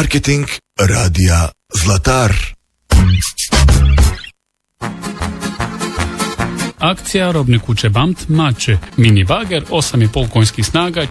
Marketing radija Zlatar. Akcija robne kuće BAMT Mače. Mini bager 8,5 konjskih snaga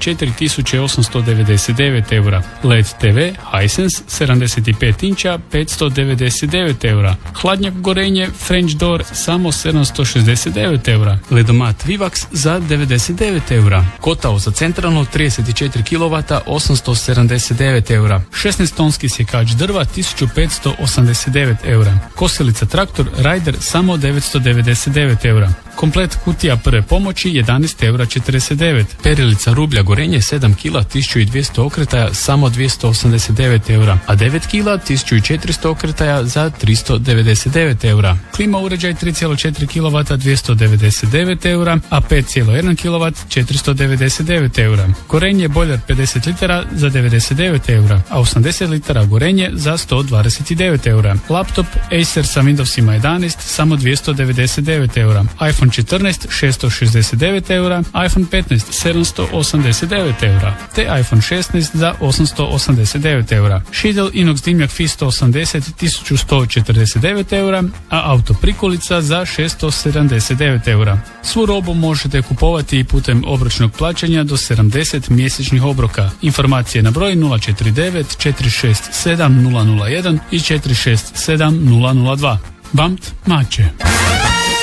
4899 eura. LED TV Hisense 75 inča 599 eura. Hladnjak gorenje French Door samo 769 eura. Ledomat Vivax za 99 eura. Kotao za centralno 34 kW 879 eura. 16 tonski sjekač drva 1589 eura. Kosilica traktor Rider samo 999 eura. Komplet kutija prve pomoći 11 eura 49. Perilica rublja gorenje 7 kg 1200 okretaja samo 289 eura, a 9 kg 1400 okretaja za 399 eura. Klima uređaj 3,4 kW 299 eura, a 5,1 kW 499 eura. Gorenje bojler 50 litara za 99 eura, a 80 litara gorenje za 129 eura. Laptop Acer sa Windowsima 11 samo 299 eura. iPhone 14 669 eura, iPhone 15 789 eura, te iPhone 16 za 889 eura. Šidel inox dimnjak FI 180 1149 eura, a auto prikolica za 679 eura. Svu robu možete kupovati i putem obročnog plaćanja do 70 mjesečnih obroka. Informacije na broj 049 467 001 i 467 002. BAMT Mače.